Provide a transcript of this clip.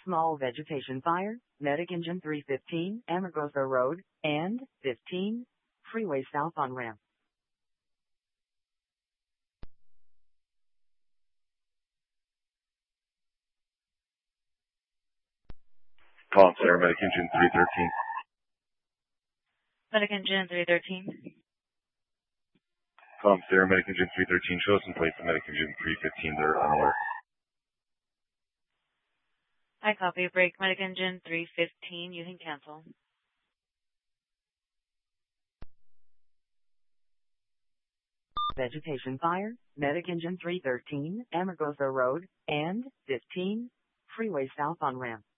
Small vegetation fire, Medic Engine 315, Amargosa Road, and 15, Freeway South on ramp. Palm Center, Medic Engine 313. Medic Engine 313. Palm Center, Medic Engine 313. Show us in place of Medic Engine 315. They're on alert. I copy. Break Medic Engine 315. You can cancel. Vegetation fire, Medic Engine 313, Amargosa Road, and 15, Freeway South on ramp.